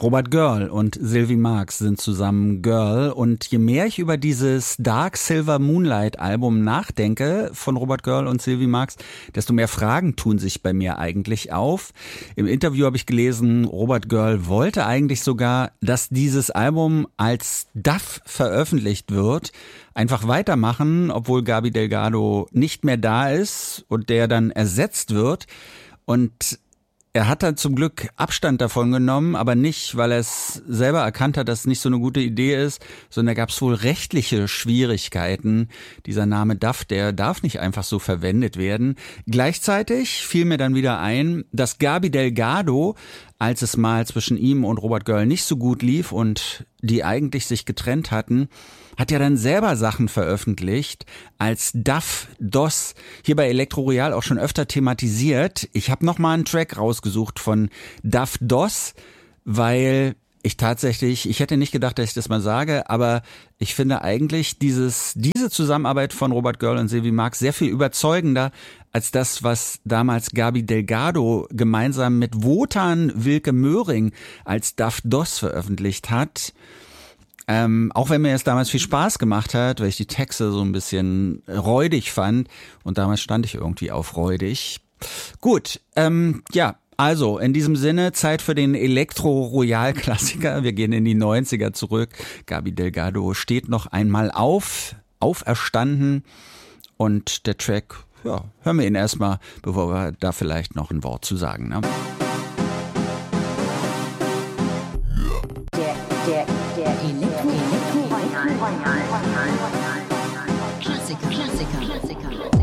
Robert Girl und Sylvie Marx sind zusammen Girl, und je mehr ich über dieses Dark Silver Moonlight Album nachdenke von Robert Girl und Sylvie Marx, desto mehr Fragen tun sich bei mir eigentlich auf. Im Interview habe ich gelesen, Robert Girl wollte eigentlich sogar, dass dieses Album als Duff veröffentlicht wird, einfach weitermachen, obwohl Gaby Delgado nicht mehr da ist und der dann ersetzt wird. Und er hat dann zum Glück Abstand davon genommen, aber nicht, weil er es selber erkannt hat, dass es nicht so eine gute Idee ist, sondern da gab es wohl rechtliche Schwierigkeiten. Dieser Name Duff, der darf nicht einfach so verwendet werden. Gleichzeitig fiel mir dann wieder ein, dass Gaby Delgado, als es mal zwischen ihm und Robert Girl nicht so gut lief und die eigentlich sich getrennt hatten, hat ja dann selber Sachen veröffentlicht als Duff DOS, hier bei Elektro Royal auch schon öfter thematisiert. Ich habe nochmal einen Track rausgesucht von Duff DOS, weil ich hätte nicht gedacht, dass ich das mal sage, aber ich finde eigentlich diese Zusammenarbeit von Robert Girl und Sylvie Marx sehr viel überzeugender als das, was damals Gaby Delgado gemeinsam mit Wotan Wilke Möhring als Duff DOS veröffentlicht hat. Auch wenn mir es damals viel Spaß gemacht hat, weil ich die Texte so ein bisschen räudig fand, und damals stand ich irgendwie auf räudig. Gut, also in diesem Sinne Zeit für den Elektro-Royal-Klassiker. Wir gehen in die 90er zurück. Gaby Delgado steht noch einmal auferstanden, und der Track, hören wir ihn erstmal, bevor wir da vielleicht noch ein Wort zu sagen, ne? Der Elektro-Royal. Klassiker.